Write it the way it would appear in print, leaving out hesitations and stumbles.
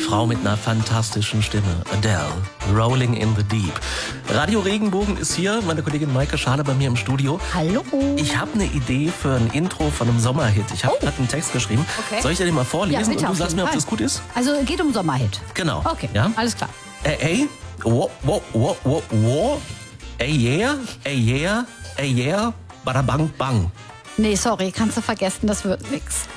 Frau mit einer fantastischen Stimme. Adele, Rolling in the Deep. Radio Regenbogen ist hier, meine Kollegin Maike Schale bei mir im Studio. Hallo. Ich habe eine Idee für ein Intro von einem Sommerhit. Ich habe gerade einen Text geschrieben. Okay. Soll ich dir den mal vorlesen Ja, bitte, und du auf sagst jeden mir, ob Fall. das gut ist? Also geht um Sommerhit. Genau. Okay, Ja? alles klar. Ey, wo, ey yeah, bada bang bang. Nee, sorry, kannst du vergessen, das wird nix.